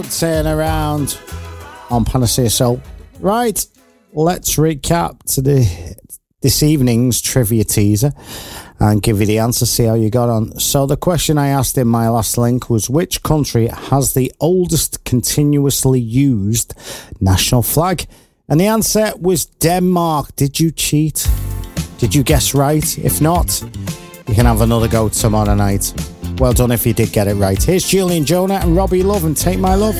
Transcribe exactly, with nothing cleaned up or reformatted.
Turn around on Panacea Soul. Right, let's recap to the this evening's trivia teaser and give you the answer, see how you got on. So the question I asked in my last link was, which country has the oldest continuously used national flag? And the answer was Denmark. Did you cheat? Did you guess right? If not, you can have another go tomorrow night. Well done if you did get it right. Here's Julian Jonah and Robbie Love and Take My Love.